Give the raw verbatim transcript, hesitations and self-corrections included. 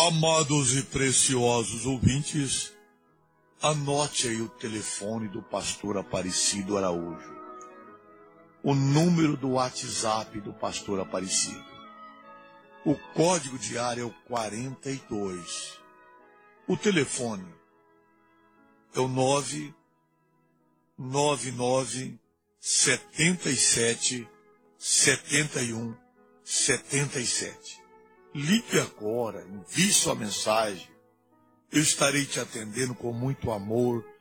Amados e preciosos ouvintes, anote aí o telefone do pastor Aparecido Araújo. O número do WhatsApp do pastor Aparecido. O código de área é o quarenta e dois. O telefone é o nove nove nove sete sete sete um sete sete. Ligue agora, envie sua mensagem. Eu estarei te atendendo com muito amor